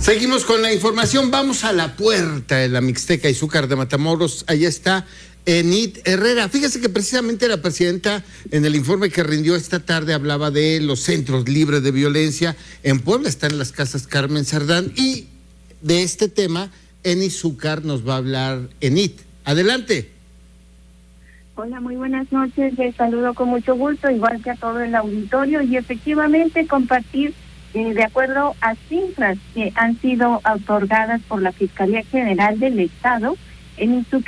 Seguimos con la información. Vamos a la puerta de la Mixteca Izúcar de Matamoros. Allá está Enid Herrera. Fíjese que precisamente la presidenta, en el informe que rindió esta tarde, hablaba de los centros libres de violencia. En Puebla están las casas Carmen Cerdán, y de este tema en Izúcar nos va a hablar Enid. Adelante. Hola, muy buenas noches. Les saludo con mucho gusto, igual que a todo el auditorio, y efectivamente compartir, de acuerdo a cifras que han sido otorgadas por la Fiscalía General del Estado, en Izúcar